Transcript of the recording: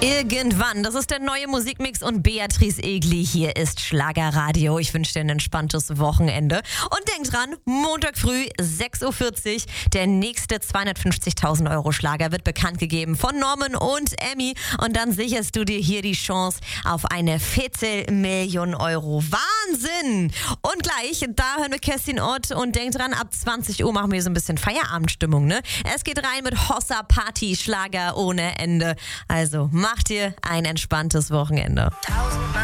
Irgendwann, das ist der neue Musikmix und Beatrice Egli, hier ist Schlagerradio. Ich wünsche dir ein entspanntes Wochenende und denk dran, Montag früh 6.40 Uhr, der nächste 250.000 Euro Schlager wird bekannt gegeben von Norman und Emmy und dann sicherst du dir hier die Chance auf eine Viertelmillion Euro. Wahnsinn! Und gleich, da hören wir Kerstin Ott und denk dran, ab 20 Uhr machen wir so ein bisschen Feierabendstimmung, ne? Es geht rein mit Hossa Party, Schlager ohne Ende. Also mach dir ein entspanntes Wochenende.